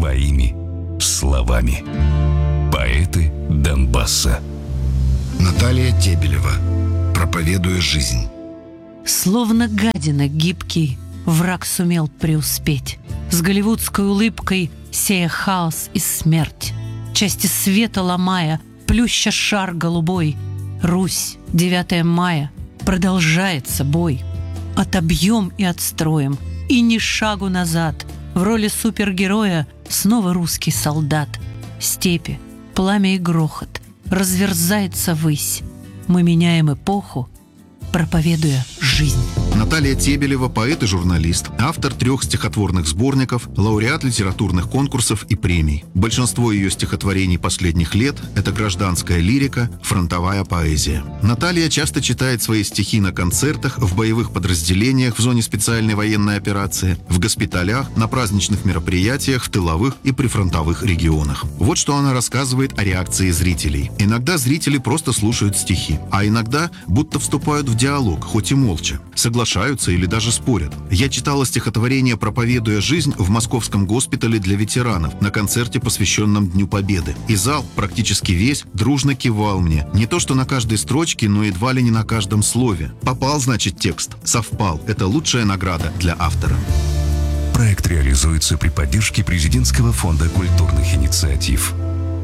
своими словами. Поэты Донбасса. Наталья Тебелева. Проповедуя жизнь. Словно гадина гибкий, враг сумел преуспеть, с голливудской улыбкой сея хаос и смерть, части света ломая, плюща шар голубой. Русь, 9 мая, продолжается бой. Отобьем и отстроим, и ни шагу назад. В роли супергероя снова русский солдат. Степи, пламя и грохот, разверзается ввысь. Мы меняем эпоху, проповедуя жизнь. Наталья Тебелева – поэт и журналист, автор 3 стихотворных сборников, лауреат литературных конкурсов и премий. Большинство ее стихотворений последних лет – это гражданская лирика, фронтовая поэзия. Наталья часто читает свои стихи на концертах, в боевых подразделениях в зоне специальной военной операции, в госпиталях, на праздничных мероприятиях в тыловых и прифронтовых регионах. Вот что она рассказывает о реакции зрителей. Иногда зрители просто слушают стихи, а иногда будто вступают в диалог, хоть и молча. Соглашаются или даже спорят. Я читала стихотворение «Проповедуя жизнь» в Московском госпитале для ветеранов на концерте, посвященном Дню Победы. И зал, практически весь, дружно кивал мне. Не то что на каждой строчке, но едва ли не на каждом слове. Попал, значит, текст. Совпал. Это лучшая награда для автора. Проект реализуется при поддержке Президентского фонда культурных инициатив.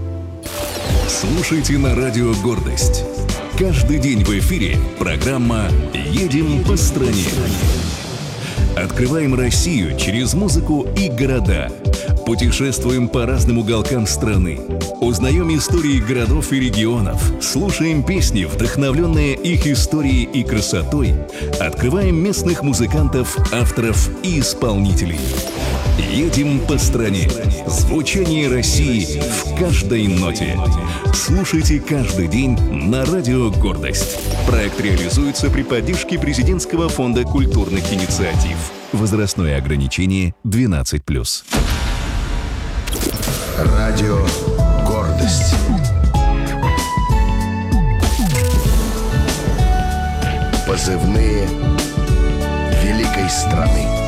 Слушайте на радио «Гордость». Каждый день в эфире программа «Едем по стране». Открываем Россию через музыку и города. Путешествуем по разным уголкам страны. Узнаем истории городов и регионов. Слушаем песни, вдохновленные их историей и красотой. Открываем местных музыкантов, авторов и исполнителей. Едем по стране. Звучание России в каждой ноте. Слушайте каждый день на радио «Гордость». Проект реализуется при поддержке Президентского фонда культурных инициатив. Возрастное ограничение 12+. Радио «Гордость». Позывные великой страны.